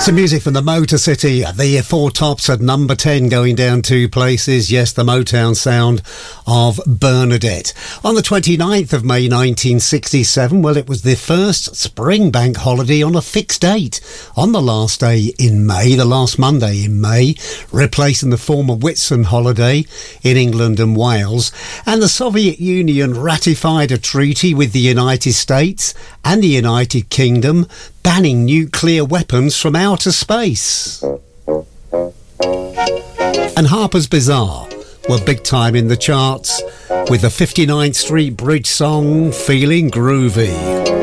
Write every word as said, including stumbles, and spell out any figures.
Some music from the Motor City, the Four Tops at number ten, going down two places. Yes, the Motown sound of Bernadette. On the twenty-ninth of May nineteen sixty-seven, well, it was the first spring bank holiday on a fixed date. On the last day in May, the last Monday in May, replacing the former Whitsun holiday in England and Wales. And the Soviet Union ratified a treaty with the United States and the United Kingdom banning nuclear weapons from outer space. And Harper's Bazaar were big time in the charts with the fifty-ninth Street Bridge song Feeling Groovy.